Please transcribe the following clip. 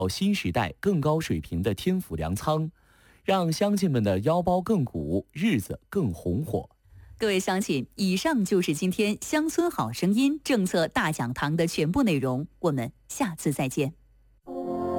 新时代更高水平的天府粮仓，让乡亲们的腰包更鼓，日子更红火。 各位乡亲，以上就是今天乡村好声音政策大讲堂的全部内容，我们下次再见。